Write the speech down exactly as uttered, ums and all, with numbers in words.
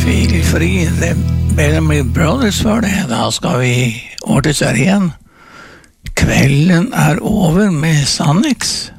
Tvilfri, det Bellamy Brothers var det. Da skal vi over til Sverige igjen. Kvelden er over med Sannex.